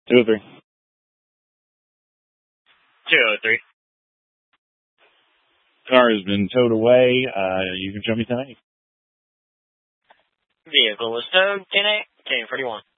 203. 203. Car has been towed away. You can show me 10-8. Vehicle was towed, 10-8, 1041.